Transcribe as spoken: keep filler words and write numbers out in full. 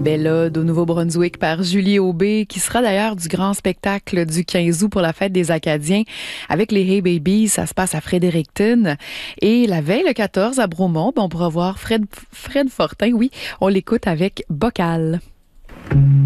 Belle Ode au Nouveau-Brunswick par Julie Aubé, qui sera d'ailleurs du grand spectacle du quinze août pour la fête des Acadiens avec les Hey Babies. Ça se passe à Fredericton. Et la veille, le quatorze, à Bromont, ben on pourra voir Fred, Fred Fortin. Oui, on l'écoute avec Bocal.